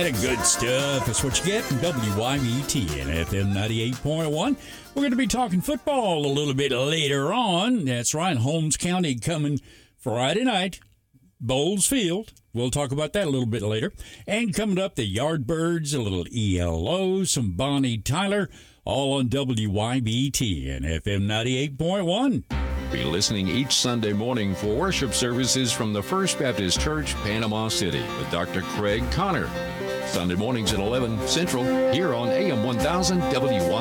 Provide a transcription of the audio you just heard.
that good stuff. That's what you get from WYBT and FM 98.1. We're going to be talking football a little bit later on. That's right, Holmes County coming Friday night, Bowles Field. We'll talk about that a little bit later. And coming up, the Yardbirds, a little ELO, some Bonnie Tyler, all on WYBT and FM 98.1. Be listening each Sunday morning for worship services from the First Baptist Church, Panama City, with Dr. Craig Connor. Sunday mornings at 11 Central, here on AM 1000 WYBT.